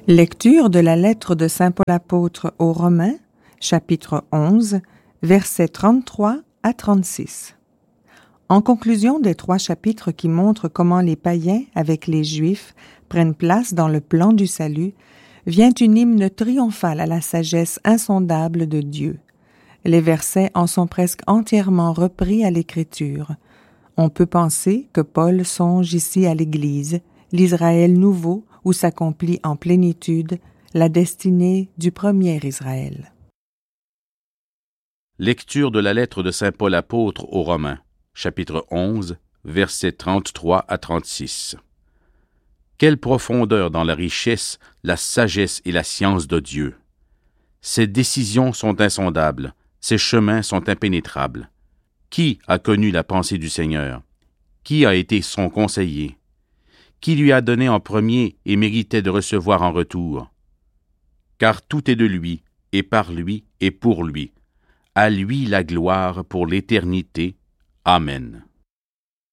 Lecture de la lettre de saint Paul apôtre aux Romains, chapitre 11, versets 33 à 36. En conclusion des 3 chapitres qui montrent comment les païens, avec les Juifs, prennent place dans le plan du salut, vient une hymne triomphale à la sagesse insondable de Dieu. Les versets en sont presque entièrement repris à l'Écriture. On peut penser que Paul songe ici à l'Église, l'Israël nouveau, où s'accomplit en plénitude la destinée du premier Israël. Lecture de la lettre de saint Paul apôtre aux Romains, chapitre 11, versets 33 à 36. Quelle profondeur dans la richesse, la sagesse et la science de Dieu! Ses décisions sont insondables, ses chemins sont impénétrables. Qui a connu la pensée du Seigneur? Qui a été son conseiller? Qui lui a donné en premier et méritait de recevoir en retour? Car tout est de lui, et par lui, et pour lui. À lui la gloire pour l'éternité. Amen.